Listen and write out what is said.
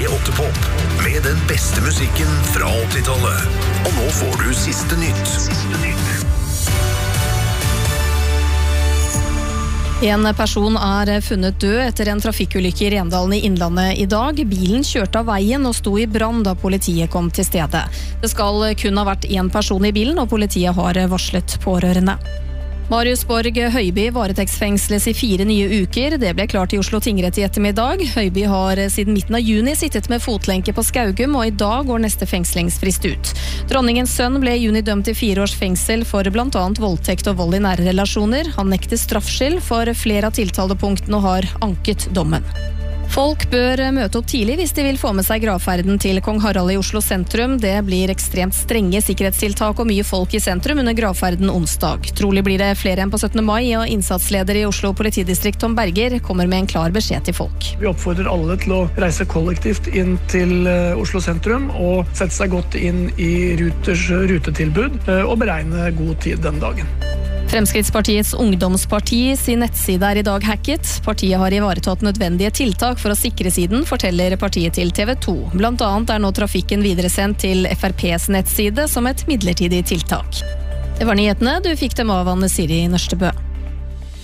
P8-pop med den beste musikken fra 80-tallet. Og nå får du siste nytt. En person funnet død etter en trafikkulykke i Rendalen i Innlandet i dag. Bilen kjørte av veien og sto i brann da politiet kom til stedet. Det skal kun ha vært en person i bilen, og politiet har varslet pårørende. Marius Borg Høiby varetektsfengsles i 4 nye uker. Det ble klart i Oslo tingrett i ettermiddag. Høiby har siden midten av juni sittet med fotlenke på Skaugum, og i dag går neste fengslingsfrist ut. Dronningens sønn ble i juni dømt til 4 års fengsel for blant annet voldtekt og vold i nære relasjoner. Han nekter straffskyld for flere av tiltalepunktene og har anket dommen. Folk bør møte opp tidlig hvis de vil få med seg gravferden til Kong Harald i Oslo sentrum. Det blir ekstremt strenge sikkerhetstiltak og mye folk i sentrum under gravferden onsdag. Trolig blir det flere enn på 17. mai, og innsatsleder i Oslo politidistrikt Tom Berger kommer med en klar beskjed til folk. Vi oppfordrer alle til å reise kollektivt inn til Oslo sentrum og sette seg godt inn i Ruters rutetilbud og beregne god tid den dagen. Fremskrittspartiets ungdomsparti sin nettside i dag hacket. Partiet har ivaretatt nødvendige tiltak for å sikre siden, forteller partiet til TV 2. Blant annet nå trafikken videresendt til FrPs nettside som et midlertidig tiltak. Det var nyhetene. Du fikk dem av Anne Siri Nørstebø.